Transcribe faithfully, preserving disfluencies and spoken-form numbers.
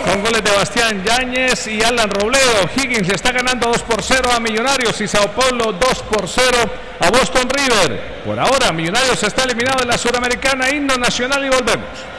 Con goles de Bastián Yáñez y Alan Robledo. Higgins le está ganando dos por cero a Millonarios y Sao Paulo dos por cero a Boston River. Por ahora, Millonarios está eliminado de la Suramericana. Himno nacional y volvemos.